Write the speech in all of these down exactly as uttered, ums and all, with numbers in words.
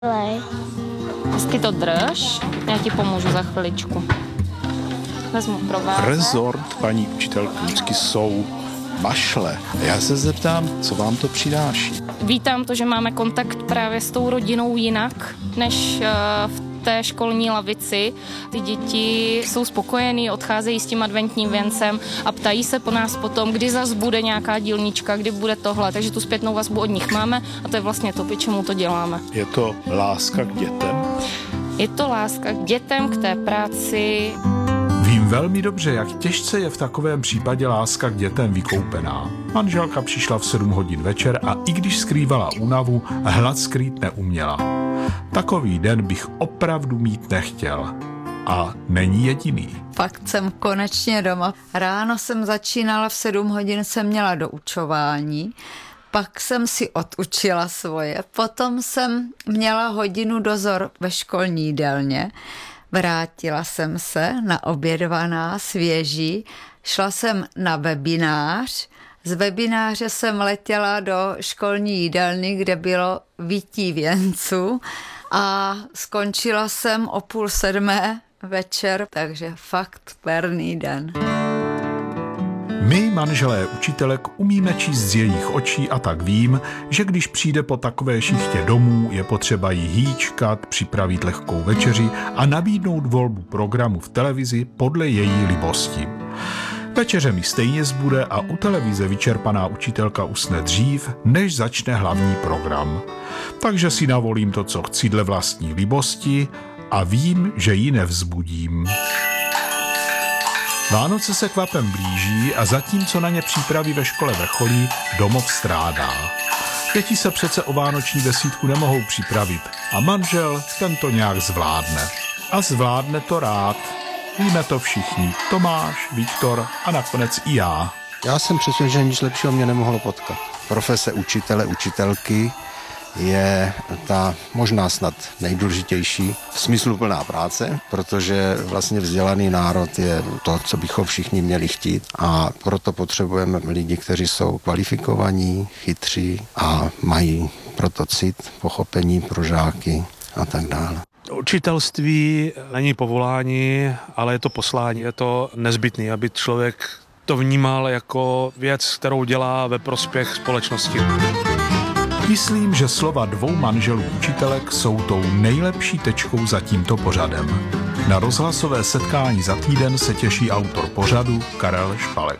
Hezky to drž, já ti pomůžu za chviličku. Vezmu provázek. Rezort paní učitelky vždycky jsou mašle. Já se zeptám, co vám to přináší? Vítám to, že máme kontakt právě s tou rodinou jinak, než v té školní lavici. Ty děti jsou spokojený, odcházejí s tím adventním věncem a ptají se po nás potom, kdy zas bude nějaká dílnička, kdy bude tohle. Takže tu zpětnou vazbu od nich máme a to je vlastně to, k čemu to děláme. Je to láska k dětem? Je to láska k dětem, k té práci. Vím velmi dobře, jak těžce je v takovém případě láska k dětem vykoupená. Manželka přišla v sedm hodin večer a i když skrývala únavu, hlad skrýt neuměla. Takový den bych opravdu mít nechtěl. A není jediný. Fakt jsem konečně doma. Ráno jsem začínala, v sedm hodin jsem měla doučování, pak jsem si odučila svoje, potom jsem měla hodinu dozor ve školní jídelně, vrátila jsem se na obědvaná svěží, šla jsem na webinář, z webináře jsem letěla do školní jídelny, kde bylo vití věnců a skončila jsem o půl sedmé večer, takže fakt perný den. My, manželé učitelek, umíme číst z jejich očí a tak vím, že když přijde po takové šichtě domů, je potřeba jí hýčkat, připravit lehkou večeři a nabídnout volbu programu v televizi podle její libosti. Večeře mi stejně zbude a u televize vyčerpaná učitelka usne dřív, než začne hlavní program. Takže si navolím to, co chci dle vlastní libosti a vím, že ji nevzbudím. Vánoce se kvapem blíží a zatímco na ně přípravy ve škole vrcholí, domov strádá. Děti se přece o vánoční besídku nemohou připravit a manžel ten to nějak zvládne. A zvládne to rád. Víme to všichni. Tomáš, Viktor a nakonec i já. Já jsem přesvědčen, že nic lepšího mě nemohlo potkat. Profese učitele, učitelky je ta možná snad nejdůležitější smysluplná práce, protože vlastně vzdělaný národ je to, co bychom všichni měli chtít a proto potřebujeme lidi, kteří jsou kvalifikovaní, chytří a mají proto cit, pochopení pro žáky a tak dále. Učitelství není povolání, ale je to poslání, je to nezbytný, aby člověk to vnímal jako věc, kterou dělá ve prospěch společnosti. Myslím, že slova dvou manželů učitelek jsou tou nejlepší tečkou za tímto pořadem. Na rozhlasové setkání za týden se těší autor pořadu Karel Špalek.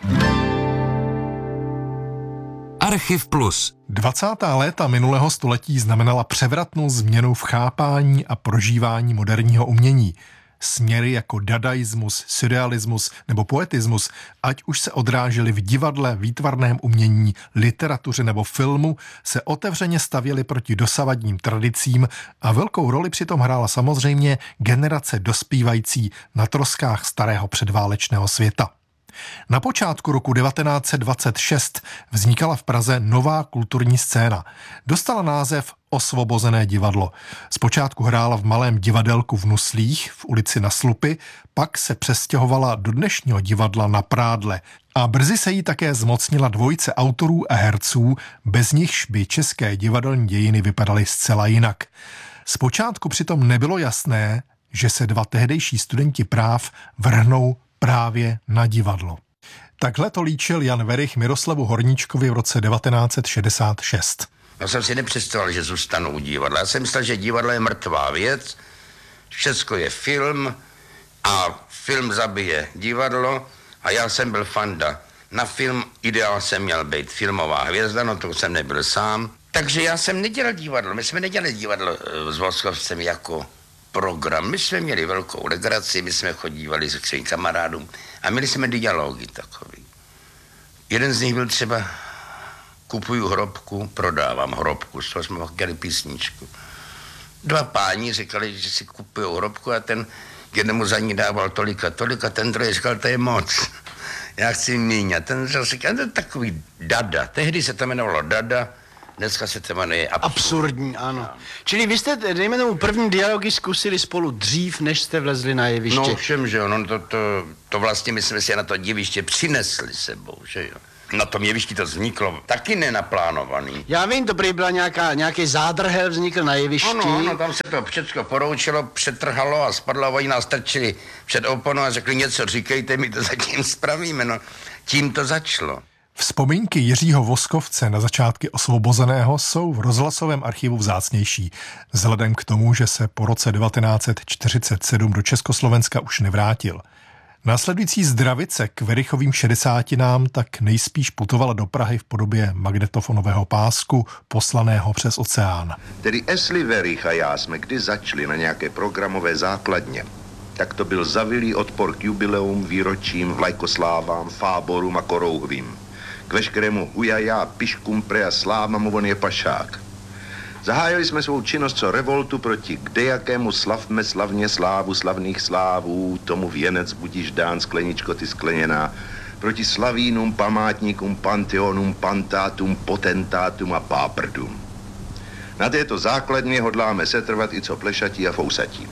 Archiv Plus. dvacátá léta minulého století znamenala převratnou změnu v chápání a prožívání moderního umění. Směry jako dadaismus, surrealismus nebo poetismus, ať už se odrážely v divadle, výtvarném umění, literatuře nebo filmu, se otevřeně stavěly proti dosavadním tradicím a velkou roli přitom hrála samozřejmě generace dospívající na troskách starého předválečného světa. Na počátku roku devatenáct set dvacet šest vznikala v Praze nová kulturní scéna. Dostala název Osvobozené divadlo. Zpočátku hrála v malém divadelku v Nuslích v ulici Na Slupy, pak se přestěhovala do dnešního divadla na Prádle. A brzy se jí také zmocnila dvojice autorů a herců, bez nichž by české divadelní dějiny vypadaly zcela jinak. Zpočátku přitom nebylo jasné, že se dva tehdejší studenti práv vrhnou právě na divadlo. Takhle to líčil Jan Werich Miroslavu Horníčkovi v roce devatenáct set šedesát šest. Já jsem si nepředstavil, že zůstanu u divadla. Já jsem myslel, že divadlo je mrtvá věc, všecko je film a film zabije divadlo a já jsem byl fanda. Na film ideál jsem měl být filmová hvězda, no to jsem nebyl sám. Takže já jsem nedělal divadlo, my jsme nedělali divadlo s Voskovcem jako program. My jsme měli velkou legraci, my jsme chodívali se svým kamarádům a měli jsme dialogy takový. Jeden z nich byl třeba kupuju hrobku, prodávám hrobku, z toho jsme chtěli písničku. Dva páni říkali, že si kupují hrobku a ten jednomu za ní dával tolik a tolik a ten druhý říkal, to je moc. Já chci míň. A ten říkal, to je takový dada. Tehdy se to jmenovalo dada, dneska se to jmenuje absurd. Absurdní, ano. Čili vy jste, dejme tomu, první dialogy zkusili spolu dřív, než jste vlezli na jeviště. No všem, že jo, no to, to, to vlastně my jsme si na to jeviště přinesli sebou, že jo. Na tom jevišti to vzniklo taky nenaplánovaný. Já vím, to prý byla nějaká, nějaký zádrhel vznikl na jevišti. Ano, ano, tam se to všechno poroučilo, přetrhalo a spadlo a oni nás trčili před oponu a řekli něco, říkejte, my to zatím spravíme, no. Tím to začalo. Vzpomínky Jiřího Voskovce na začátky Osvobozeného jsou v rozhlasovém archivu vzácnější. Vzhledem k tomu, že se po roce devatenáct set čtyřicet sedm do Československa už nevrátil. Následující zdravice k Werichovým šedesátinám tak nejspíš putovala do Prahy v podobě magnetofonového pásku poslaného přes oceán. Tedy jestli Werich a já jsme kdy začali na nějaké programové základně, tak to byl zavilý odpor k jubileum, výročím, vlajkoslávám, fáborům a korouhvím. K veškerému hujaja, piškum, preja, slávám, on je pašák. Zahájili jsme svou činnost co revoltu proti kdejakému slavme slavně slávu slavných slávů, tomu věnec budíš dán, skleničko ty skleněná, proti slavínům, památníkům, panteonům, pantátům, potentátům a páprdům. Na této základně hodláme setrvat i co plešatí a fousatí.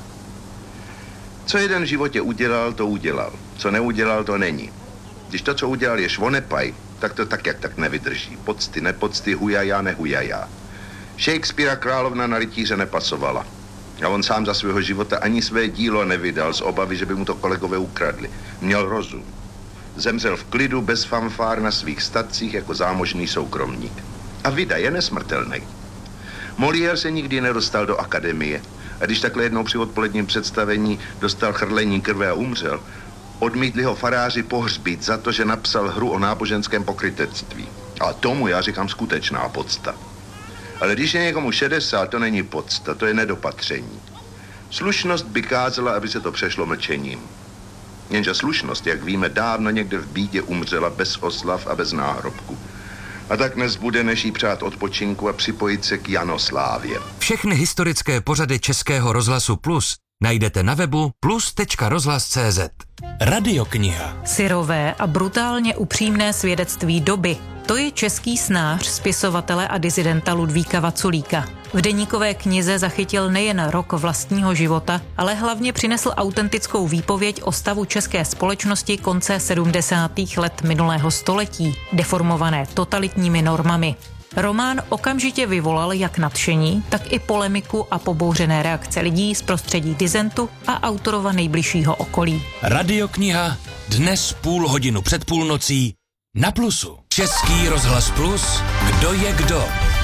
Co jeden v životě udělal, to udělal. Co neudělal, to není. Když to, co udělal, je švonepaj, tak to tak, jak tak nevydrží. Pocty, nepocty, hujaja, nehujaja. Shakespearea královna na rytíře nepasovala. A on sám za svého života ani své dílo nevydal z obavy, že by mu to kolegové ukradli. Měl rozum. Zemřel v klidu, bez fanfár na svých statcích jako zámožný soukromník. A vida je nesmrtelný. Molière se nikdy nedostal do akademie. A když takhle jednou při odpoledním představení dostal chrlení krve a umřel, odmítli ho faráři pohřbít za to, že napsal hru o náboženském pokrytectví. A tomu já říkám skutečná podsta. Ale když je někomu šedesát, to není podsta, to je nedopatření. Slušnost by kázala, aby se to přešlo mlčením. Jenže slušnost, jak víme, dávno někde v bídě umřela bez oslav a bez náhrobku. A tak nezbude, než jí přát odpočinku a připojit se k Janoslávě. Všechny historické pořady Českého rozhlasu Plus najdete na webu plus tečka rozhlas tečka cé zet. Radiokniha. Syrové a brutálně upřímné svědectví doby. To je český snář, spisovatele a disidenta Ludvíka Vaculíka. V deníkové knize zachytil nejen rok vlastního života, ale hlavně přinesl autentickou výpověď o stavu české společnosti konce sedmdesátých let minulého století, deformované totalitními normami. Román okamžitě vyvolal jak nadšení, tak i polemiku a pobouřené reakce lidí z prostředí disentu a autorova nejbližšího okolí. Radiokniha dnes půl hodinu před půlnocí na Plusu. Český rozhlas Plus. Kdo je kdo?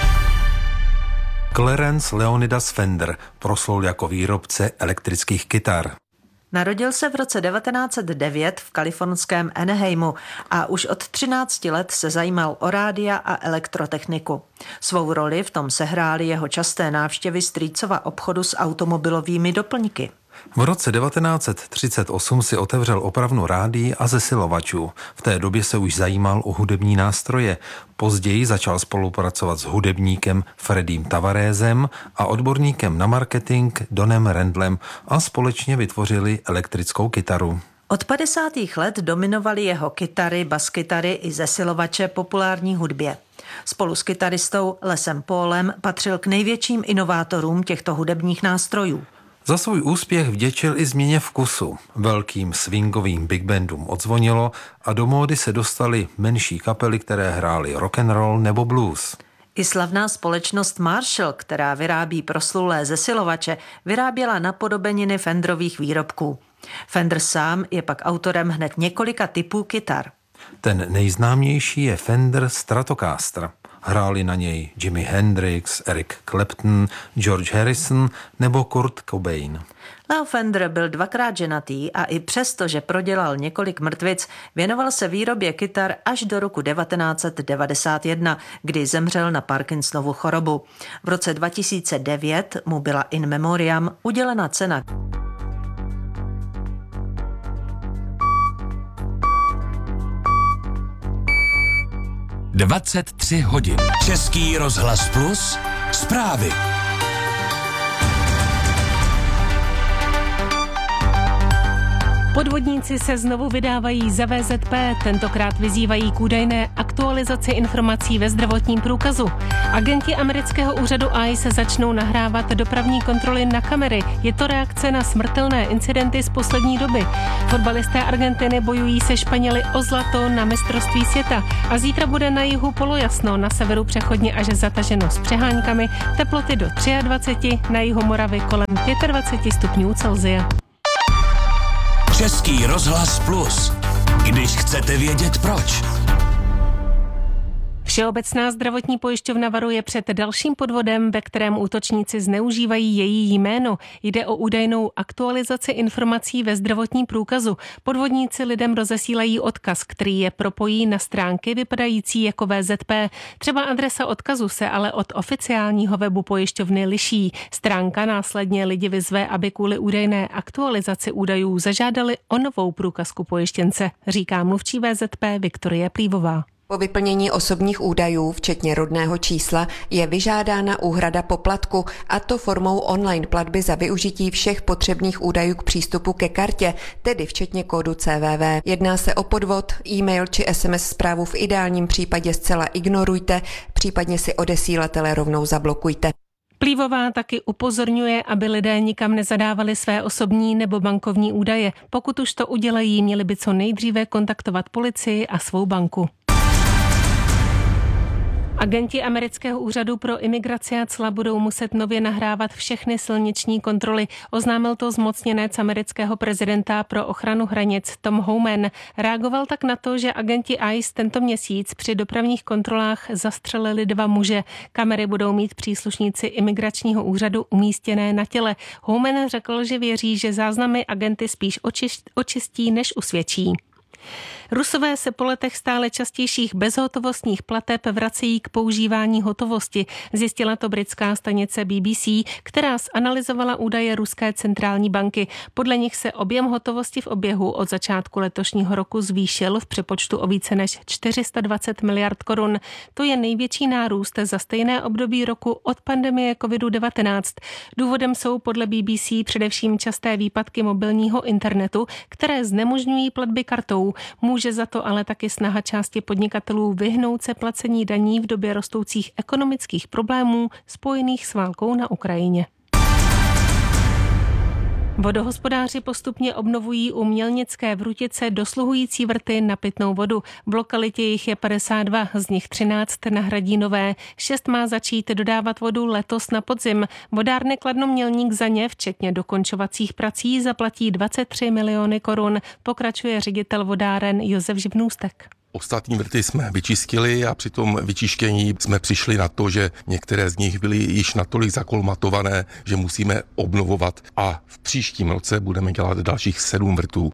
Clarence Leonidas Fender proslul jako výrobce elektrických kytar. Narodil se v roce devatenáct set devět v kalifornském Anaheimu a už od třinácti let se zajímal o rádia a elektrotechniku. Svou roli v tom sehrály jeho časté návštěvy strýcova obchodu s automobilovými doplňky. V roce devatenáct set třicet osm si otevřel opravnu rádií a zesilovačů. V té době se už zajímal o hudební nástroje. Později začal spolupracovat s hudebníkem Freddym Tavaresem a odborníkem na marketing Donem Randlem a společně vytvořili elektrickou kytaru. Od padesátých let dominovaly jeho kytary, baskytary i zesilovače populární hudbě. Spolu s kytaristou Lesem Paulem patřil k největším inovátorům těchto hudebních nástrojů. Za svůj úspěch vděčil i změně vkusu. Velkým swingovým big bandům odzvonilo a do módy se dostaly menší kapely, které hrály rock and roll nebo blues. I slavná společnost Marshall, která vyrábí proslulé zesilovače, vyráběla napodobeniny Fenderových výrobků. Fender sám je pak autorem hned několika typů kytar. Ten nejznámější je Fender Stratocaster. Hráli na něj Jimi Hendrix, Eric Clapton, George Harrison nebo Kurt Cobain. Leo Fender byl dvakrát ženatý a i přesto, že prodělal několik mrtvic, věnoval se výrobě kytar až do roku devatenáct set devadesát jedna, kdy zemřel na Parkinsonovu chorobu. V roce dva tisíce devět mu byla in memoriam udělena cena. dvacet tři hodin. Český rozhlas Plus. Zprávy. Podvodníci se znovu vydávají za V Z P, tentokrát vyzývají k údajné aktualizaci informací ve zdravotním průkazu. Agenti amerického úřadu I C E začnou nahrávat dopravní kontroly na kamery. Je to reakce na smrtelné incidenty z poslední doby. Fotbalisté Argentiny bojují se Španěli o zlato na mistrovství světa a zítra bude na jihu polojasno, na severu přechodně až zataženo s přeháňkami, teploty do dvacet tři, na jihu Moravy kolem dvacet pět stupňů Celsia. Český rozhlas Plus. Když chcete vědět proč. Všeobecná zdravotní pojišťovna varuje před dalším podvodem, ve kterém útočníci zneužívají její jméno. Jde o údajnou aktualizaci informací ve zdravotním průkazu. Podvodníci lidem rozesílají odkaz, který je propojí na stránky vypadající jako V Z P. Třeba adresa odkazu se ale od oficiálního webu pojišťovny liší. Stránka následně lidi vyzve, aby kvůli údajné aktualizaci údajů zažádali o novou průkazku pojištěnce, říká mluvčí V Z P Viktorie Plívová. Po vyplnění osobních údajů, včetně rodného čísla, je vyžádána úhrada poplatku, a to formou online platby za využití všech potřebných údajů k přístupu ke kartě, tedy včetně kódu C V V. Jedná se o podvod, e-mail či S M S zprávu v ideálním případě zcela ignorujte, případně si odesílatele rovnou zablokujte. Plívová taky upozorňuje, aby lidé nikam nezadávali své osobní nebo bankovní údaje. Pokud už to udělají, měli by co nejdříve kontaktovat policii a svou banku. Agenti amerického úřadu pro imigraci a cla budou muset nově nahrávat všechny silniční kontroly. Oznámil to zmocněnec amerického prezidenta pro ochranu hranic Tom Homan. Reagoval tak na to, že agenti I C E tento měsíc při dopravních kontrolách zastřelili dva muže. Kamery budou mít příslušníci imigračního úřadu umístěné na těle. Homan řekl, že věří, že záznamy agenty spíš očistí, než usvědčí. Rusové se po letech stále častějších bezhotovostních plateb vracejí k používání hotovosti. Zjistila to britská stanice B B C, která zanalyzovala údaje ruské centrální banky. Podle nich se objem hotovosti v oběhu od začátku letošního roku zvýšil v přepočtu o více než čtyři sta dvacet miliard korun. To je největší nárůst za stejné období roku od pandemie covid devatenáct. Důvodem jsou podle B B C především časté výpadky mobilního internetu, které znemožňují platby kartou. Může za to ale taky snaha části podnikatelů vyhnout se placení daní v době rostoucích ekonomických problémů spojených s válkou na Ukrajině. Vodohospodáři postupně obnovují u Mělnické Vrutice dosluhující vrty na pitnou vodu. V lokalitě jich je padesát dva, z nich třináct nahradí nové. Šest má začít dodávat vodu letos na podzim. Vodárny Kladno Mělník za ně, včetně dokončovacích prací, zaplatí dvacet tři miliony korun, pokračuje ředitel vodáren Josef Živnůstek. Ostatní vrty jsme vyčistili a při tom vyčištění jsme přišli na to, že některé z nich byly již natolik zakolmatované, že musíme obnovovat a v příštím roce budeme dělat dalších sedm vrtů.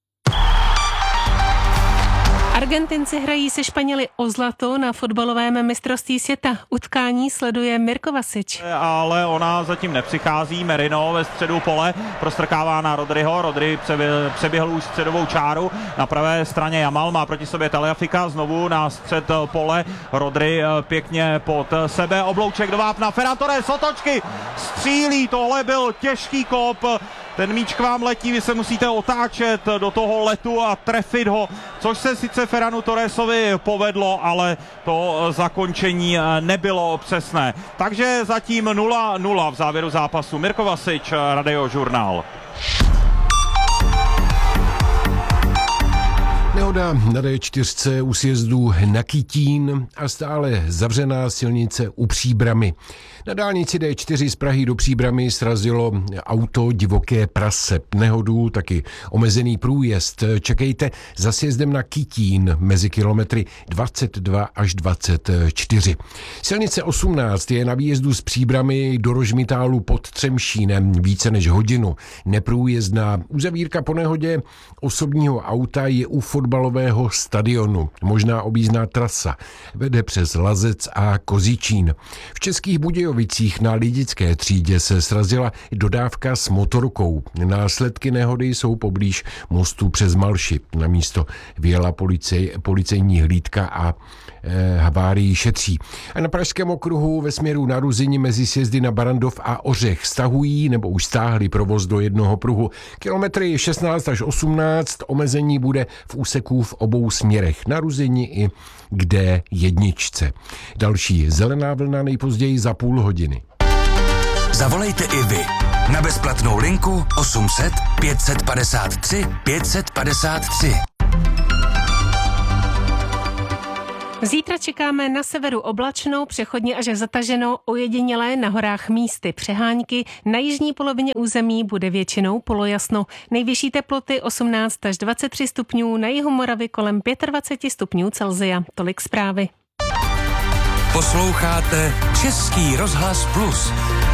Argentinci hrají se Španěli o zlato na fotbalovém mistrovství světa. Utkání sleduje Mirko Vasič. Ale ona zatím nepřichází. Merino ve středu pole prostrkává na Rodryho. Rodry přeběhl už středovou čáru. Na pravé straně Jamal má proti sobě Tagliafica. Znovu na střed pole. Rodry pěkně pod sebe. Oblouček do vápna. Ferran Torres, otočky. Střílí. Tohle byl těžký kop. Ten míč k vám letí, vy se musíte otáčet do toho letu a trefit ho, což se sice Ferranu Torresovi povedlo, ale to zakončení nebylo přesné. Takže zatím nula nula v závěru zápasu. Mirko Vasič, Radiožurnál. Nehoda na D čtyři u sjezdu na Kytín a stále zavřená silnice u Příbrami. Na dálnici D čtyři z Prahy do Příbramy srazilo auto divoké prase. Nehodu, taky omezený průjezd. Čekejte za sjezdem na Kytín mezi kilometry dvacet dva až dvacet čtyři. Silnice osmnáct je na výjezdu z Příbramy do Rožmitálu pod Třemšínem více než hodinu. Neprůjezdná. Uzavírka po nehodě osobního auta je u fotbalového stadionu. Možná objízdná trasa vede přes Lazec a Kozičín. V Českých Budějovicích na Lidické třídě se srazila dodávka s motorkou. Následky nehody jsou poblíž mostu přes Malši. Na místo vyjela policej, policejní hlídka a e, havárii šetří. A na Pražském okruhu ve směru na Ruzyni mezi sjezdy na Barandov a Ořech stahují nebo už stáhli provoz do jednoho pruhu. Kilometry šestnáct až osmnáct, omezení bude v úseku v obou směrech, na Ruzyni i k D jedna. Další zelená vlna nejpozději za půl hodiny. Zavolejte i vy na bezplatnou linku osm set pět set padesát tři pět set padesát tři. Zítra čekáme na severu oblačno, přechodně až zataženo, ojedinělé na horách místy přehánky. Na jižní polovině území bude většinou polojasno. Nejvyšší teploty osmnáct až dvacet tři stupňů, na jihu Moravy kolem dvacet pět stupňů Celsia. Tolik zprávy. Posloucháte Český rozhlas Plus.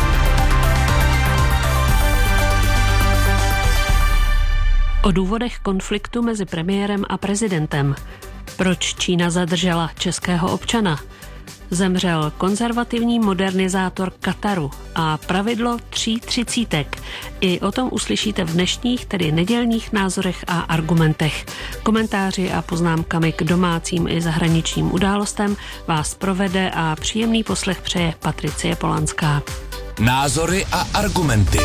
O důvodech konfliktu mezi premiérem a prezidentem. Proč Čína zadržela českého občana? Zemřel konzervativní modernizátor Kataru a pravidlo tří třicítek. I o tom uslyšíte v dnešních, tedy nedělních názorech a argumentech. Komentáři a poznámkami k domácím i zahraničním událostem vás provede a příjemný poslech přeje Patricie Polanská. Názory a argumenty.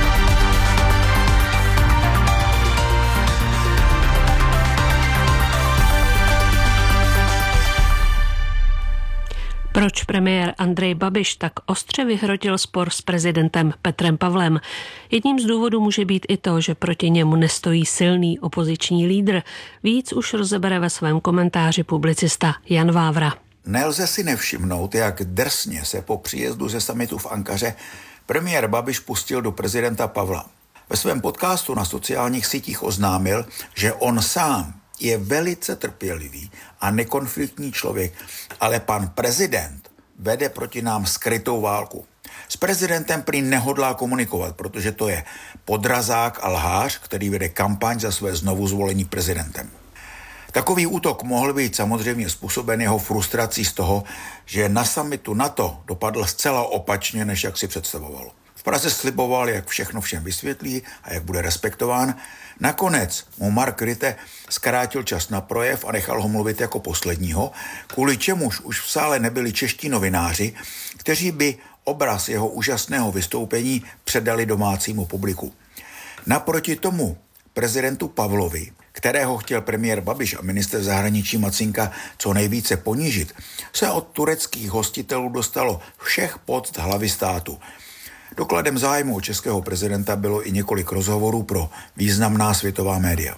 Proč premiér Andrej Babiš tak ostře vyhrotil spor s prezidentem Petrem Pavlem? Jedním z důvodů může být i to, že proti němu nestojí silný opoziční lídr. Víc už rozebere ve svém komentáři publicista Jan Vávra. Nelze si nevšimnout, jak drsně se po příjezdu ze summitu v Ankaře premiér Babiš pustil do prezidenta Pavla. Ve svém podcastu na sociálních sítích oznámil, že on sám je velice trpělivý a nekonfliktní člověk, ale pan prezident vede proti nám skrytou válku. S prezidentem prý nehodlá komunikovat, protože to je podrazák a lhář, který vede kampaň za své znovu zvolení prezidentem. Takový útok mohl být samozřejmě způsoben jeho frustrací z toho, že na summitu NATO dopadl zcela opačně, než jak si představoval. V Praze sliboval, jak všechno všem vysvětlí a jak bude respektován. Nakonec mu Mark Rutte zkrátil čas na projev a nechal ho mluvit jako posledního, kvůli čemuž už v sále nebyli čeští novináři, kteří by obraz jeho úžasného vystoupení předali domácímu publiku. Naproti tomu prezidentu Pavlovi, kterého chtěl premiér Babiš a ministr zahraničí Macinka co nejvíce ponížit, se od tureckých hostitelů dostalo všech poct hlavy státu. Dokladem zájmu o českého prezidenta bylo i několik rozhovorů pro významná světová média.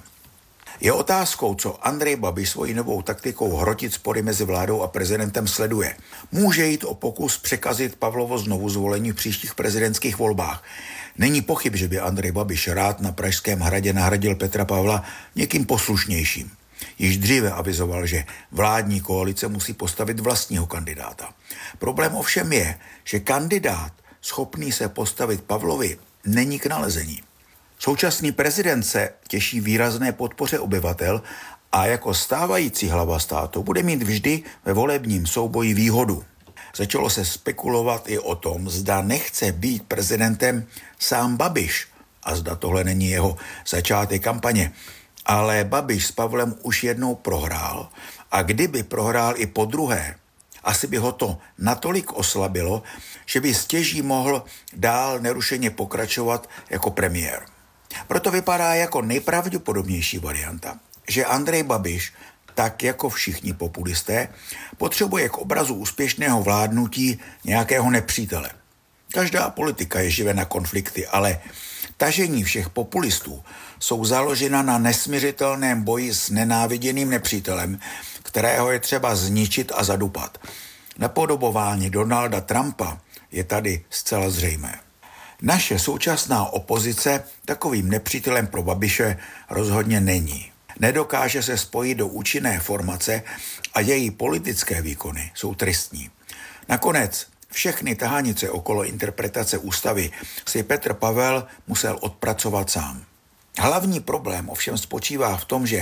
Je otázkou, co Andrej Babiš svojí novou taktikou hrotit spory mezi vládou a prezidentem sleduje. Může jít o pokus překazit Pavlovo znovu zvolení v příštích prezidentských volbách. Není pochyb, že by Andrej Babiš rád na Pražském hradě nahradil Petra Pavla někým poslušnějším. Již dříve avizoval, že vládní koalice musí postavit vlastního kandidáta. Problém ovšem je, že kandidát schopný se postavit Pavlovi není k nalezení. Současný prezident se těší výrazné podpoře obyvatel a jako stávající hlava státu bude mít vždy ve volebním souboji výhodu. Začalo se spekulovat i o tom, zda nechce být prezidentem sám Babiš a zda tohle není jeho začátek kampaně. Ale Babiš s Pavlem už jednou prohrál a kdyby prohrál i po druhé, asi by ho to natolik oslabilo, že by stěží mohl dál nerušeně pokračovat jako premiér. Proto vypadá jako nejpravděpodobnější varianta, že Andrej Babiš, tak jako všichni populisté, potřebuje k obrazu úspěšného vládnutí nějakého nepřítele. Každá politika je živena konflikty, ale tažení všech populistů jsou založena na nesmiřitelném boji s nenáviděným nepřítelem, kterého je třeba zničit a zadupat. Napodobování Donalda Trumpa je tady zcela zřejmé. Naše současná opozice takovým nepřítelem pro Babiše rozhodně není. Nedokáže se spojit do účinné formace a její politické výkony jsou tristní. Nakonec všechny tahanice okolo interpretace ústavy si Petr Pavel musel odpracovat sám. Hlavní problém ovšem spočívá v tom, že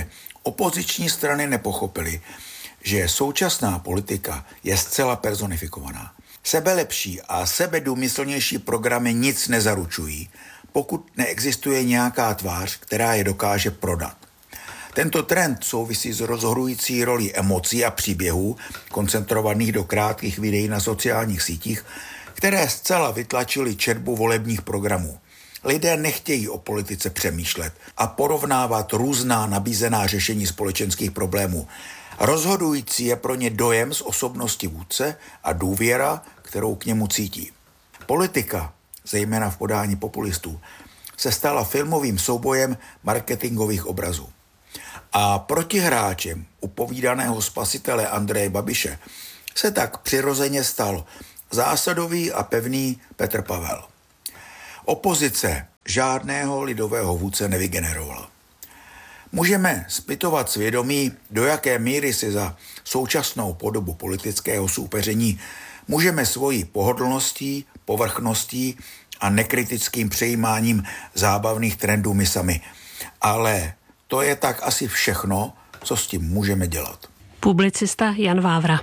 Opoziční strany nepochopily, že současná politika je zcela personifikovaná. Sebelepší a sebedůmyslnější programy nic nezaručují, pokud neexistuje nějaká tvář, která je dokáže prodat. Tento trend souvisí s rozhodující rolí emocí a příběhů, koncentrovaných do krátkých videí na sociálních sítích, které zcela vytlačily četbu volebních programů. Lidé nechtějí o politice přemýšlet a porovnávat různá nabízená řešení společenských problémů. Rozhodující je pro ně dojem z osobnosti vůdce a důvěra, kterou k němu cítí. Politika, zejména v podání populistů, se stala filmovým soubojem marketingových obrazů. A protihráčem upovídaného spasitele Andreje Babiše se tak přirozeně stal zásadový a pevný Petr Pavel. Opozice žádného lidového vůdce nevygenerovala. Můžeme zpytovat svědomí, do jaké míry si za současnou podobu politického soupeření můžeme svojí pohodlností, povrchností a nekritickým přejímáním zábavných trendů my sami. Ale to je tak asi všechno, co s tím můžeme dělat. Publicista Jan Vávra.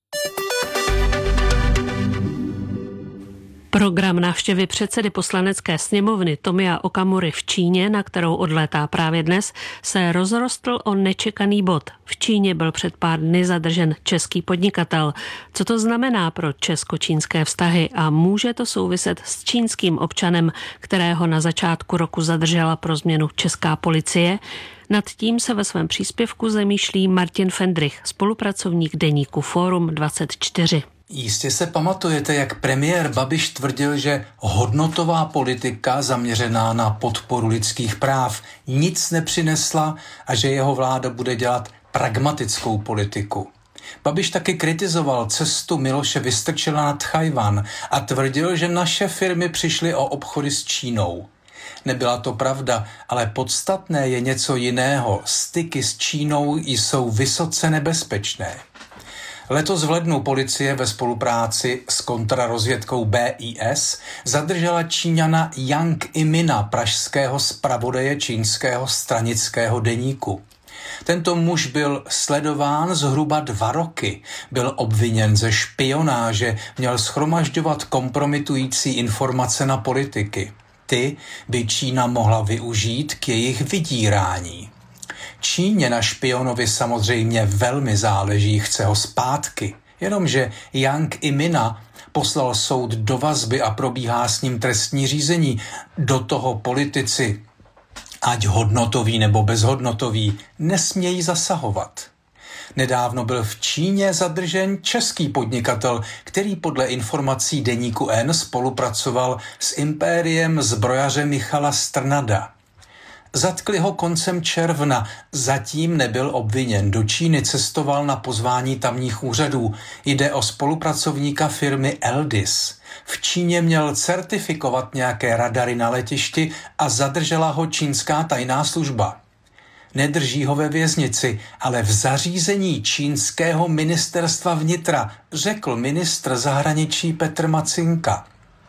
Program návštěvy předsedy poslanecké sněmovny Tomia Okamury v Číně, na kterou odlétá právě dnes, se rozrostl o nečekaný bod. V Číně byl před pár dny zadržen český podnikatel. Co to znamená pro česko-čínské vztahy a může to souviset s čínským občanem, kterého na začátku roku zadržela pro změnu česká policie? Nad tím se ve svém příspěvku zamýšlí Martin Fendrich, spolupracovník deníku Fórum dvacet čtyři. Jistě se pamatujete, jak premiér Babiš tvrdil, že hodnotová politika zaměřená na podporu lidských práv nic nepřinesla a že jeho vláda bude dělat pragmatickou politiku. Babiš taky kritizoval cestu Miloše Vystrčila na Tchajwan a tvrdil, že naše firmy přišly o obchody s Čínou. Nebyla to pravda, ale podstatné je něco jiného. Styky s Čínou jsou vysoce nebezpečné. Letos v lednu policie ve spolupráci s kontrarozvědkou B I S zadržela Číňana Yang Imina, pražského zpravodaje čínského stranického deníku. Tento muž byl sledován zhruba dva roky, byl obviněn ze špionáže, měl shromažďovat kompromitující informace na politiky. Ty by Čína mohla využít k jejich vydírání. Číně na špionovi samozřejmě velmi záleží, chce ho zpátky. Jenomže Yang Imina poslal soud do vazby a probíhá s ním trestní řízení. Do toho politici, ať hodnotoví nebo bezhodnotoví, nesmějí zasahovat. Nedávno byl v Číně zadržen český podnikatel, který podle informací deníku N spolupracoval s impériem zbrojaře Michala Strnada. Zatkli ho koncem června, zatím nebyl obviněn. Do Číny cestoval na pozvání tamních úřadů. Jde o spolupracovníka firmy Eldis. V Číně měl certifikovat nějaké radary na letišti a zadržela ho čínská tajná služba. Nedrží ho ve věznici, ale v zařízení čínského ministerstva vnitra, řekl ministr zahraničí Petr Macinka.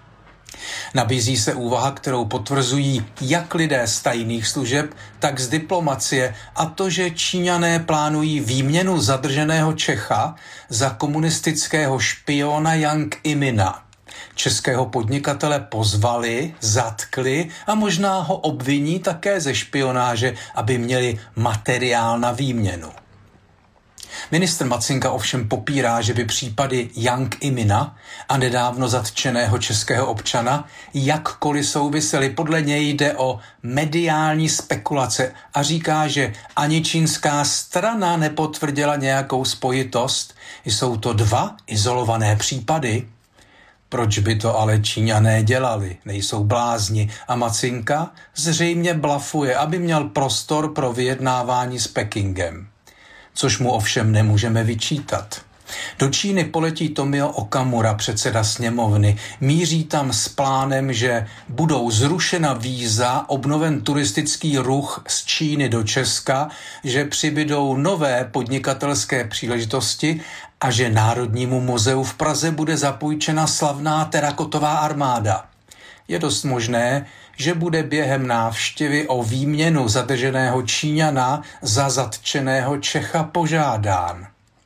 Nabízí se úvaha, kterou potvrzují jak lidé z tajných služeb, tak z diplomacie, a to, že Číňané plánují výměnu zadrženého Čecha za komunistického špiona Yang Imina. Českého podnikatele pozvali, zatkli a možná ho obviní také ze špionáže, aby měli materiál na výměnu. Ministr Macinka ovšem popírá, že by případy Yang Imina a nedávno zatčeného českého občana jakkoliv souvisely. Podle něj jde o mediální spekulace a říká, že ani čínská strana nepotvrdila nějakou spojitost. Jsou to dva izolované případy. Proč by to ale Číňané dělali? Nejsou blázni. A Macinka zřejmě blafuje, aby měl prostor pro vyjednávání s Pekingem. Což mu ovšem nemůžeme vyčítat. Do Číny poletí Tomio Okamura, předseda sněmovny. Míří tam s plánem, že budou zrušena víza, obnoven turistický ruch z Číny do Česka, že přibydou nové podnikatelské příležitosti a že Národnímu muzeu v Praze bude zapůjčena slavná terakotová armáda. Je dost možné, že bude během návštěvy o výměnu zadrženého Číňana za zatčeného Čecha požádán.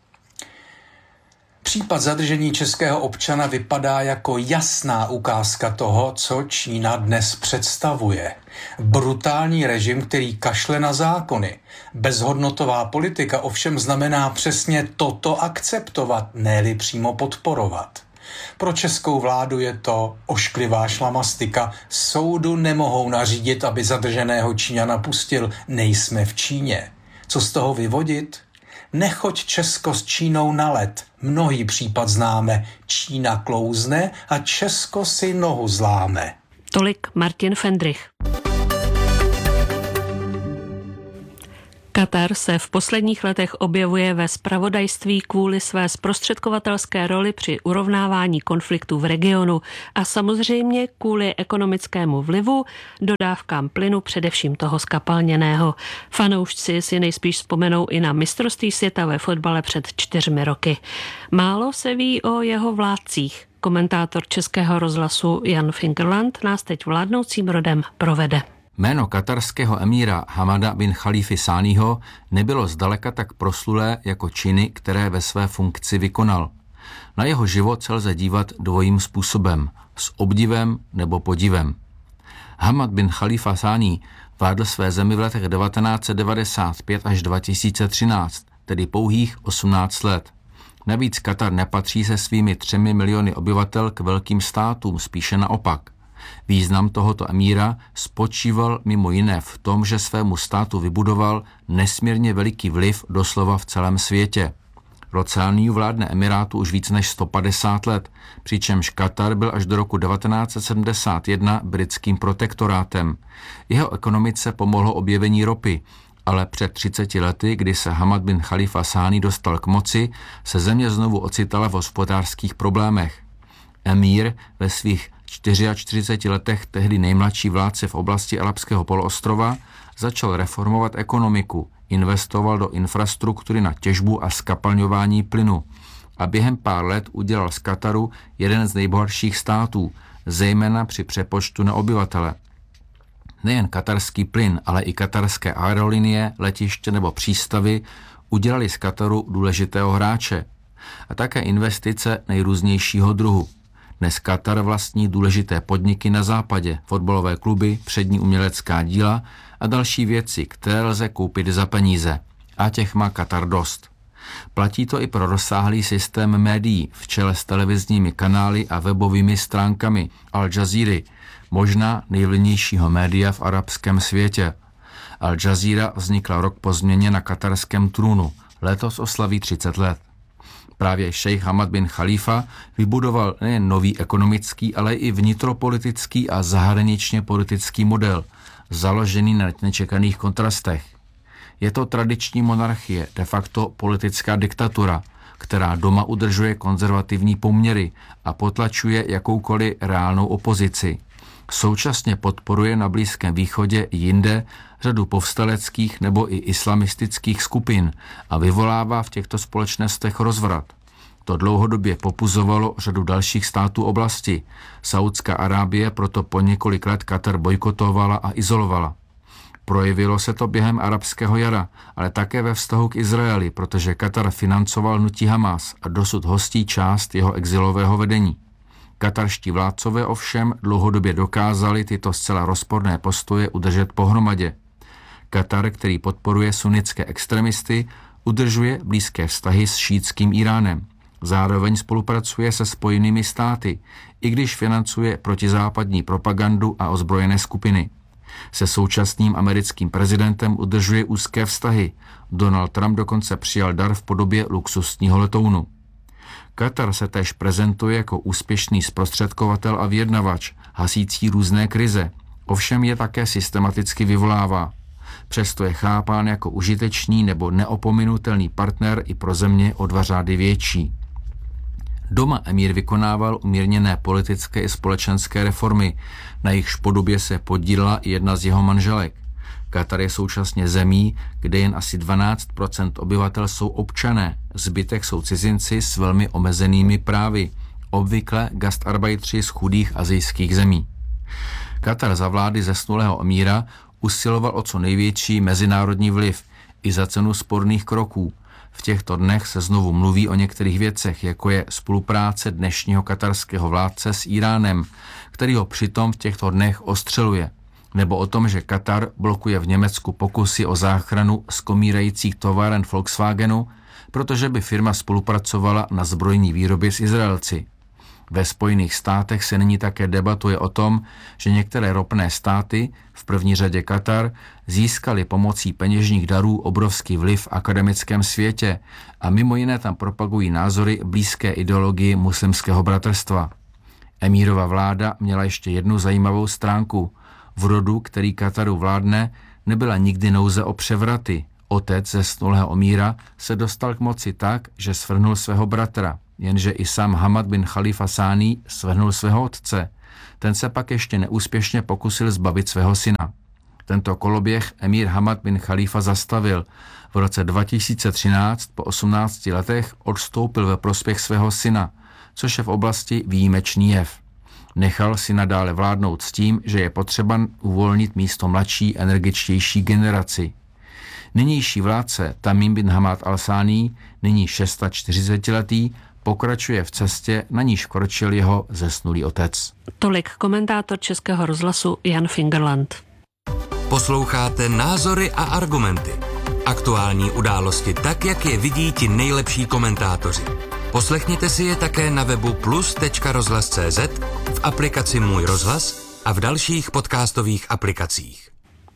Případ zadržení českého občana vypadá jako jasná ukázka toho, co Čína dnes představuje. Brutální režim, který kašle na zákony. Bezhodnotová politika ovšem znamená přesně toto akceptovat, ne-li přímo podporovat. Pro českou vládu je to ošklivá šlamastika. Soudu nemohou nařídit, aby zadrženého Číňana pustil. Nejsme v Číně. Co z toho vyvodit? Nechoď Česko s Čínou na led. Mnohý případ známe. Čína klouzne a Česko si nohu zláme. Tolik Martin Fendrich. Katar se v posledních letech objevuje ve zpravodajství kvůli své zprostředkovatelské roli při urovnávání konfliktů v regionu a samozřejmě kvůli ekonomickému vlivu, dodávkám plynu, především toho skapalněného. Fanoušci si nejspíš vzpomenou i na mistrovství světa ve fotbale před čtyřmi roky. Málo se ví o jeho vládcích. Komentátor Českého rozhlasu Jan Fingerland nás teď vládnoucím rodem provede. Jméno katarského emíra Hamada bin Chalífy Sáního nebylo zdaleka tak proslulé jako činy, které ve své funkci vykonal. Na jeho život se lze dívat dvojím způsobem, s obdivem nebo podivem. Hamad bin Chalífa Sáni vládl své zemi v letech devatenáct set devadesát pět až dva tisíce třináct, tedy pouhých osmnáct let. Navíc Katar nepatří se svými třemi miliony obyvatel k velkým státům, spíše naopak. Význam tohoto emíra spočíval mimo jiné v tom, že svému státu vybudoval nesmírně veliký vliv doslova v celém světě. Rod Sániů vládne emirátu už víc než sto padesát let, přičemž Katar byl až do roku devatenáct set sedmdesát jedna britským protektorátem. Jeho ekonomice pomohlo objevení ropy, ale před třiceti lety, kdy se Hamad bin Chalífa Sáni dostal k moci, se země znovu ocitala v hospodářských problémech. Emír ve svých čtyřiačtyřiceti letech, tehdy nejmladší vládce v oblasti Arabského poloostrova, začal reformovat ekonomiku, investoval do infrastruktury na těžbu a skapalňování plynu a během pár let udělal z Kataru jeden z nejbohatších států, zejména při přepočtu na obyvatele. Nejen katarský plyn, ale i katarské aerolinie, letiště nebo přístavy udělali z Kataru důležitého hráče a také investice nejrůznějšího druhu. Dnes Katar vlastní důležité podniky na západě, fotbalové kluby, přední umělecká díla a další věci, které lze koupit za peníze. A těch má Katar dost. Platí to i pro rozsáhlý systém médií v čele s televizními kanály a webovými stránkami Al Jazeera, možná nejvlivnějšího média v arabském světě. Al Jazeera vznikla rok po změně na katarském trůnu. Letos oslaví třicet let. Právě šejch Hamad bin Chalífa vybudoval nejen nový ekonomický, ale i vnitropolitický a zahraničně politický model, založený na nečekaných kontrastech. Je to tradiční monarchie, de facto politická diktatura, která doma udržuje konzervativní poměry a potlačuje jakoukoliv reálnou opozici. Současně podporuje na Blízkém východě i jinde řadu povstaleckých nebo i islamistických skupin a vyvolává v těchto společnostech rozvrat. To dlouhodobě popuzovalo řadu dalších států oblasti. Saudská Arábie proto po několik let Katar bojkotovala a izolovala. Projevilo se to během arabského jara, ale také ve vztahu k Izraeli, protože Katar financoval hnutí Hamas a dosud hostí část jeho exilového vedení. Katarští vládcové ovšem dlouhodobě dokázali tyto zcela rozporné postoje udržet pohromadě. Katar, který podporuje sunnické extremisty, udržuje blízké vztahy s šítským Iránem. Zároveň spolupracuje se Spojenými státy, i když financuje protizápadní propagandu a ozbrojené skupiny. Se současným americkým prezidentem udržuje úzké vztahy. Donald Trump dokonce přijal dar v podobě luxusního letounu. Katar se též prezentuje jako úspěšný zprostředkovatel a vyjednavač, hasící různé krize. Ovšem je také systematicky vyvolává. Přesto je chápán jako užitečný nebo neopominutelný partner i pro země o dva řády větší. Doma emír vykonával umírněné politické i společenské reformy, na jejichž podobě se podílela i jedna z jeho manželek. Katar je současně zemí, kde jen asi dvanáct procent obyvatel jsou občané, zbytek jsou cizinci s velmi omezenými právy, obvykle gastarbeitři z chudých asijských zemí. Katar za vlády zesnulého emíra usiloval o co největší mezinárodní vliv i za cenu sporných kroků. V těchto dnech se znovu mluví o některých věcech, jako je spolupráce dnešního katarského vládce s Iránem, který ho přitom v těchto dnech ostřeluje, nebo o tom, že Katar blokuje v Německu pokusy o záchranu skomírajících továren Volkswagenu, protože by firma spolupracovala na zbrojní výrobě s Izraelci. Ve Spojených státech se nyní také debatuje o tom, že některé ropné státy, v první řadě Katar, získaly pomocí peněžních darů obrovský vliv v akademickém světě a mimo jiné tam propagují názory blízké ideologii muslimského bratrstva. Emírova vláda měla ještě jednu zajímavou stránku. V rodu, který Kataru vládne, nebyla nikdy nouze o převraty. Otec zesnulého emíra se dostal k moci tak, že svrhnul svého bratra, jenže i sám Hamad bin Khalifa Sáni svrhnul svého otce. Ten se pak ještě neúspěšně pokusil zbavit svého syna. Tento koloběh emír Hamad bin Khalifa zastavil. V roce dva tisíce třináct po osmnácti letech odstoupil ve prospěch svého syna, což je v oblasti výjimečný jev. Nechal si nadále vládnout s tím, že je potřeba uvolnit místo mladší, energičtější generaci. Nynější vládce Tamim bin Hamad al-Sáni, nyní čtyřicetišestiletý, pokračuje v cestě, na níž kročil jeho zesnulý otec. Tolik komentátor Českého rozhlasu Jan Fingerland. Posloucháte Názory a argumenty. Aktuální události tak, jak je vidí ti nejlepší komentátoři. Poslechněte si je také na webu plus tečka rozhlas tečka cé zet, v aplikaci Můj rozhlas a v dalších podcastových aplikacích.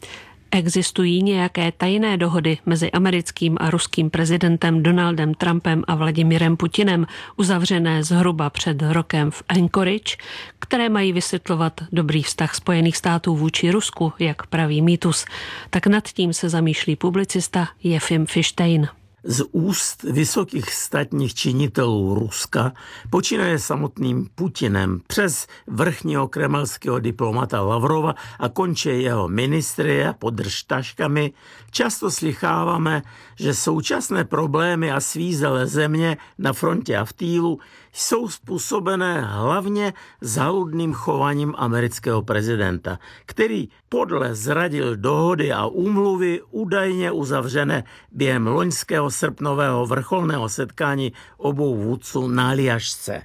Existují nějaké tajné dohody mezi americkým a ruským prezidentem Donaldem Trumpem a Vladimirem Putinem, uzavřené zhruba před rokem v Anchorage, které mají vysvětlovat dobrý vztah Spojených států vůči Rusku, jak praví mýtus. Tak nad tím se zamýšlí publicista Jefim Fištejn. Z úst vysokých státních činitelů Ruska, počínaje samotným Putinem přes vrchního kremelského diplomata Lavrova a končí jeho ministry a podržtaškami, často slycháváme, že současné problémy a svízelé země na frontě a v týlu jsou způsobené hlavně záludným chováním amerického prezidenta, který podle zradil dohody a úmluvy údajně uzavřené během loňského srpnového vrcholného setkání obou vůdců na Aljašce.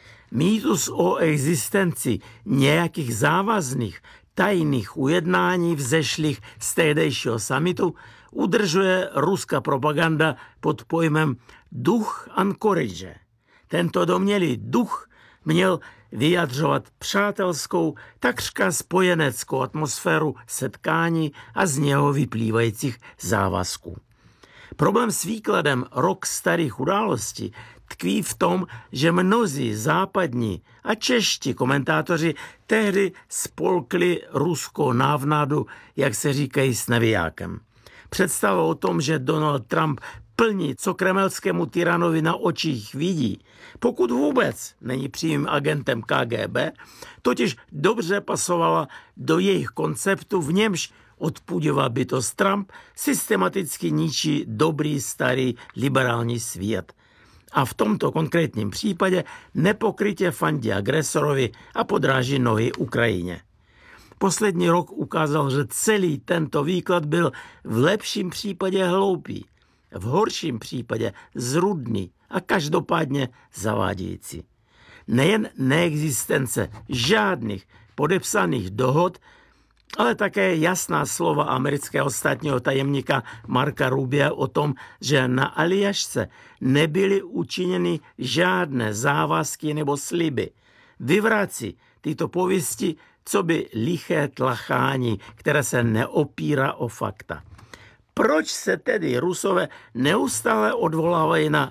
Mýtus o existenci nějakých závazných tajných ujednání vzešlých z tehdejšího summitu udržuje ruská propaganda pod pojmem duch Anchorage. Tento domnělý duch měl vyjadřovat přátelskou, takřka spojeneckou atmosféru setkání a z něho vyplývajících závazků. Problém s výkladem rok starých událostí tkví v tom, že mnozí západní a čeští komentátoři tehdy spolkli ruskou návnadu, jak se říkají, s nevijákem. Představa o tom, že Donald Trump plní, co kremelskému tyranovi na očích vidí, pokud vůbec není přímým agentem K G B, totiž dobře pasovala do jejich konceptu, v němž odpudivá bytost Trump systematicky ničí dobrý starý liberální svět. A v tomto konkrétním případě nepokrytě fandí agresorovi a podráží nohy Ukrajině. Poslední rok ukázal, že celý tento výklad byl v lepším případě hloupý, v horším případě zrudný a každopádně zavádějící. Nejen neexistence žádných podepsaných dohod, ale také jasná slova amerického státního tajemníka Marka Rubia o tom, že na Aljašce nebyly učiněny žádné závazky nebo sliby, vyvrací tyto pověsti, co by liché tlachání, které se neopírá o fakta. Proč se tedy Rusové neustále odvolávají na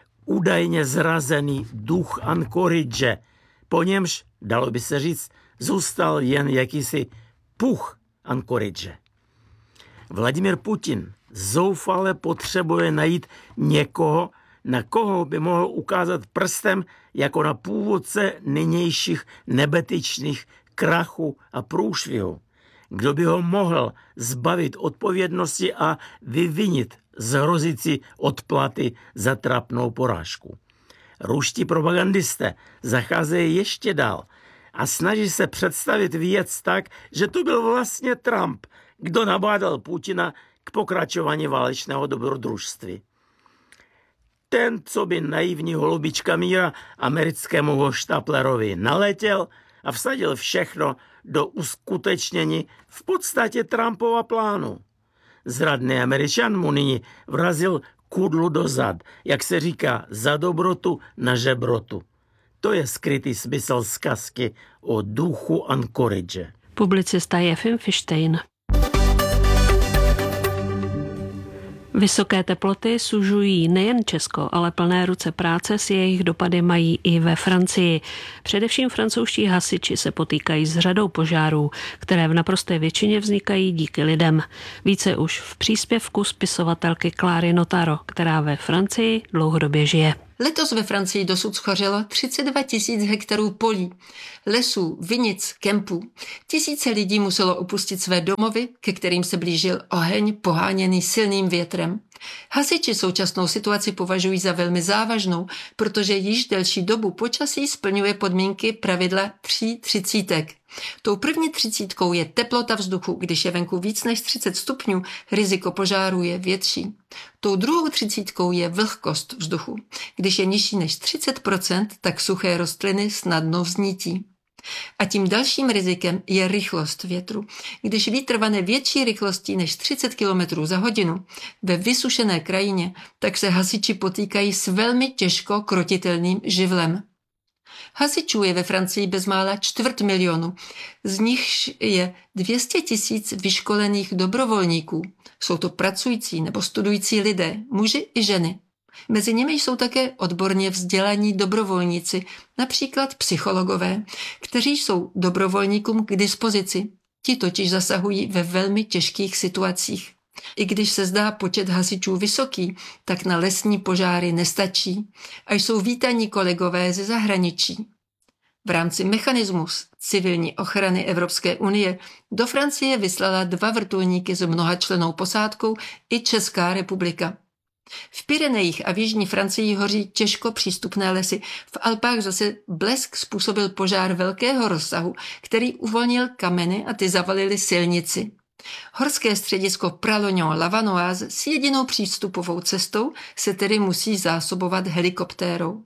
údajně zrazený duch Anchorage, po němž, dalo by se říct, zůstal jen jakýsi puch Anchorage? Vladimir Putin zoufale potřebuje najít někoho, na koho by mohl ukázat prstem jako na původce nynějších nebetyčných krachu a průšvihu. Kdo by ho mohl zbavit odpovědnosti a vyvinit z hrozící odplaty za trapnou porážku. Ruští propagandisté zacházejí ještě dál a snaží se představit věc tak, že to byl vlastně Trump, kdo nabádal Putina k pokračování válečného dobrodružství. Ten, co by naivní holubička míra americkému hoštaplerovi naletěl a vsadil všechno do uskutečnění v podstatě Trumpova plánu. Zradný Američan mu nyní vrazil kudlu do zad, jak se říká, za dobrotu na žebrotu. To je skrytý smysl zkazky o duchu Anchorage. Publicista Jefim Fištejn. Vysoké teploty sužují nejen Česko, ale plné ruce práce s jejich dopady mají i ve Francii. Především francouzští hasiči se potýkají s řadou požárů, které v naprosté většině vznikají díky lidem. Více už v příspěvku spisovatelky Clary Notaro, která ve Francii dlouhodobě žije. Letos ve Francii dosud schořelo třicet dva tisíc hektarů polí, lesů, vinic, kempů. Tisíce lidí muselo opustit své domovy, ke kterým se blížil oheň poháněný silným větrem. Hasiči současnou situaci považují za velmi závažnou, protože již delší dobu počasí splňuje podmínky pravidla tří třicítek. Tou první třicítkou je teplota vzduchu, když je venku víc než třicet stupňů, riziko požáru je větší. Tou druhou třicítkou je vlhkost vzduchu. Když je nižší než třicet procent, tak suché rostliny snadno vznítí. A tím dalším rizikem je rychlost větru. Když vítr vane větší rychlostí než třicet kilometrů za hodinu ve vysušené krajině, tak se hasiči potýkají s velmi těžko krotitelným živlem. Hasičů je ve Francii bezmála čtvrt milionu, z nichž je dvě stě tisíc vyškolených dobrovolníků. Jsou to pracující nebo studující lidé, muži i ženy. Mezi nimi jsou také odborně vzdělaní dobrovolníci, například psychologové, kteří jsou dobrovolníkům k dispozici. Ti totiž zasahují ve velmi těžkých situacích. I když se zdá počet hasičů vysoký, tak na lesní požáry nestačí a jsou vítaní kolegové ze zahraničí. V rámci mechanismus civilní ochrany Evropské unie do Francie vyslala dva vrtulníky s mnohačlennou posádkou i Česká republika. V Pyrenejích a v jižní Francii hoří těžko přístupné lesy. V Alpách zase blesk způsobil požár velkého rozsahu, který uvolnil kameny a ty zavalily silnici. Horské středisko Pralognan-Lavanoise s jedinou přístupovou cestou se tedy musí zásobovat helikoptérou.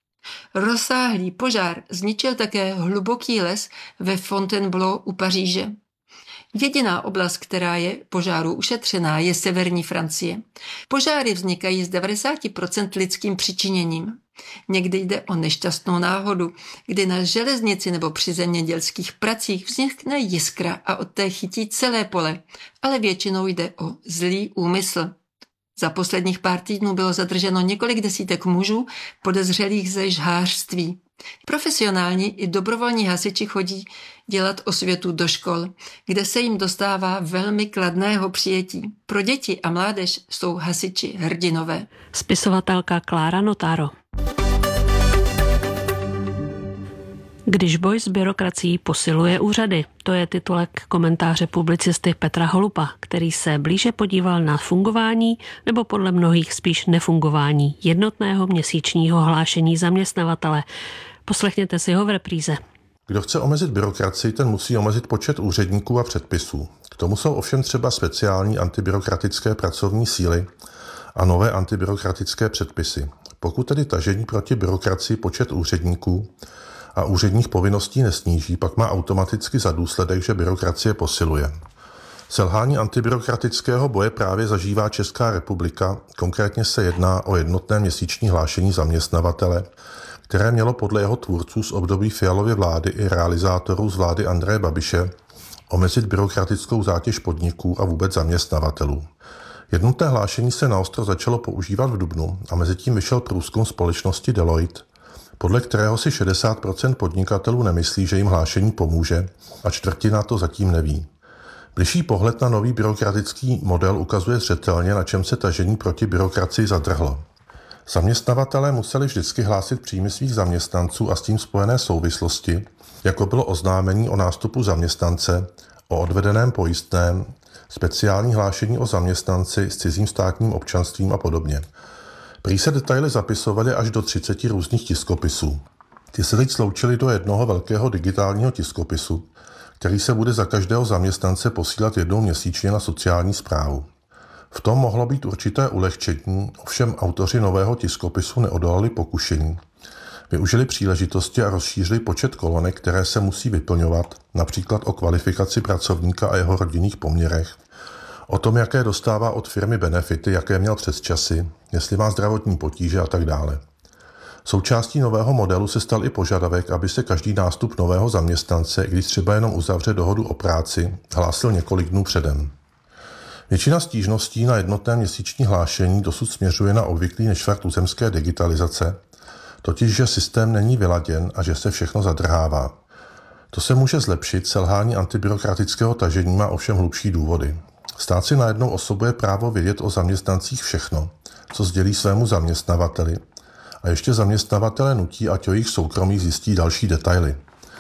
Rozsáhlý požár zničil také hluboký les ve Fontainebleau u Paříže. Jediná oblast, která je požáru ušetřená, je severní Francie. Požáry vznikají z devadesát procent lidským přičiněním. Někdy jde o nešťastnou náhodu, kdy na železnici nebo při zemědělských pracích vznikne jiskra a od té chytí celé pole, ale většinou jde o zlý úmysl. Za posledních pár týdnů bylo zadrženo několik desítek mužů podezřelých ze žhářství. Profesionální i dobrovolní hasiči chodí dělat osvětu do škol, kde se jim dostává velmi kladného přijetí. Pro děti a mládež jsou hasiči hrdinové. Spisovatelka Clara Notaro. Když boj s byrokracií posiluje úřady, to je titulek komentáře publicisty Petra Holupa, který se blíže podíval na fungování nebo podle mnohých spíš nefungování jednotného měsíčního hlášení zaměstnavatele. Poslechněte si ho v repríze. Kdo chce omezit byrokracii, ten musí omezit počet úředníků a předpisů. K tomu jsou ovšem třeba speciální antibyrokratické pracovní síly a nové antibyrokratické předpisy. Pokud tedy tažení proti byrokracii počet úředníků a úředních povinností nesníží, pak má automaticky za důsledek, že byrokracie posiluje. Selhání antibyrokratického boje právě zažívá Česká republika, konkrétně se jedná o jednotné měsíční hlášení zaměstnavatele, které mělo podle jeho tvůrců z období Fialovy vlády i realizátorů z vlády Andreje Babiše omezit byrokratickou zátěž podniků a vůbec zaměstnavatelů. Jednotné hlášení se naostro začalo používat v dubnu a mezitím vyšel průzkum společnosti Deloitte, podle kterého si šedesát procent podnikatelů nemyslí, že jim hlášení pomůže a čtvrtina to zatím neví. Bližší pohled na nový byrokratický model ukazuje zřetelně, na čem se tažení proti byrokracii zadrhlo. Zaměstnavatelé museli vždycky hlásit příjmy svých zaměstnanců a s tím spojené souvislosti, jako bylo oznámení o nástupu zaměstnance, o odvedeném pojistném, speciální hlášení o zaměstnanci s cizím státním občanstvím a podobně. Prý se detaily zapisovaly až do třiceti různých tiskopisů. Ty se teď sloučily do jednoho velkého digitálního tiskopisu, který se bude za každého zaměstnance posílat jednou měsíčně na sociální správu. V tom mohlo být určité ulehčení, ovšem autoři nového tiskopisu neodolali pokušení. Využili příležitosti a rozšířili počet kolonek, které se musí vyplňovat, například o kvalifikaci pracovníka a jeho rodinných poměrech, o tom, jaké dostává od firmy benefity, jaké měl přesčasy, jestli má zdravotní potíže a tak dále. Součástí nového modelu se stal i požadavek, aby se každý nástup nového zaměstnance, i když třeba jenom uzavře dohodu o práci, hlásil několik dnů předem. Většina stížností na jednotné měsíční hlášení dosud směřuje na obvyklý nešvar tuzemské digitalizace, totiž že systém není vyladěn a že se všechno zadrhává. To se může zlepšit, selhání antibyrokratického tažení má ovšem hlubší důvody. Stát si najednou osobuje právo vědět o zaměstnancích všechno, co sdělí svému zaměstnavateli, a ještě zaměstnavatele nutí, ať o jejich soukromí zjistí další detaily.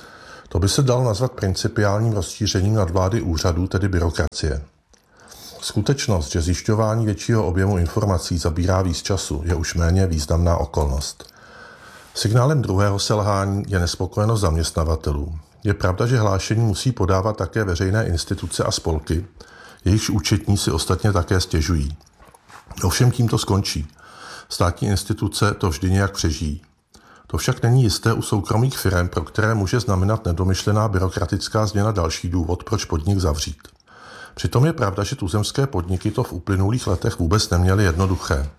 To by se dalo nazvat principiálním rozšířením nadvlády úřadů, tedy byrokracie. Skutečnost, že zjišťování většího objemu informací zabírá víc času, je už méně významná okolnost. Signálem druhého selhání je nespokojenost zaměstnavatelů. Je pravda, že hlášení musí podávat také veřejné instituce a spolky, jejichž účetní si ostatně také stěžují. Ovšem tím to skončí. Státní instituce to vždy nějak přežijí. To však není jisté u soukromých firem, pro které může znamenat nedomyšlená byrokratická změna další důvod, proč podnik zavřít. Přitom je pravda, že tuzemské podniky to v uplynulých letech vůbec neměly jednoduché.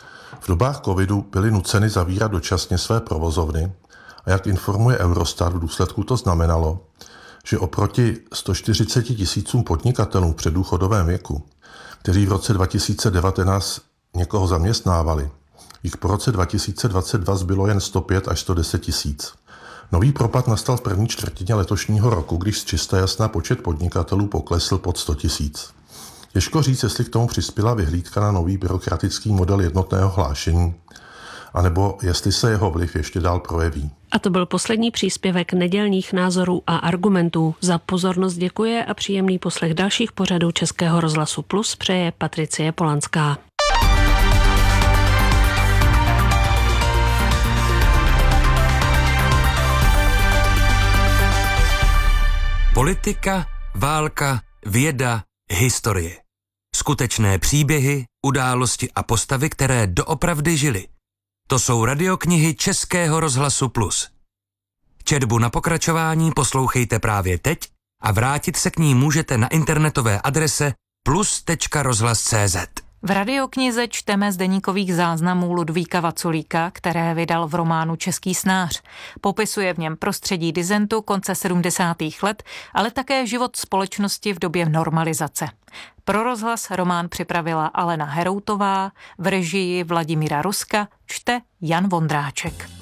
V dobách covidu byly nuceny zavírat dočasně své provozovny a jak informuje Eurostat, v důsledku to znamenalo, že oproti sto čtyřicet tisícům podnikatelů v předdůchodovém věku, kteří v roce dva tisíce devatenáct někoho zaměstnávali, jich po roce dva tisíce dvacet dva zbylo jen sto pět až sto deset tisíc. Nový propad nastal v první čtvrtině letošního roku, když z čista jasná počet podnikatelů poklesl pod sto tisíc. Těžko říct, jestli k tomu přispěla vyhlídka na nový byrokratický model jednotného hlášení, anebo jestli se jeho vliv ještě dál projeví. A to byl poslední příspěvek nedělních názorů a argumentů. Za pozornost děkuje a příjemný poslech dalších pořadů Českého rozhlasu Plus přeje Patricie Polanská. Politika, válka, věda, historie. Skutečné příběhy, události a postavy, které doopravdy žily. To jsou radioknihy Českého rozhlasu Plus. Četbu na pokračování poslouchejte právě teď a vrátit se k ní můžete na internetové adrese plus tečka rozhlas tečka cé zet. V radioknize čteme z deníkových záznamů Ludvíka Vaculíka, které vydal v románu Český snář. Popisuje v něm prostředí disentu konce sedmdesátých let, ale také život společnosti v době normalizace. Pro rozhlas román připravila Alena Heroutová, v režii Vladimíra Ruska čte Jan Vondráček.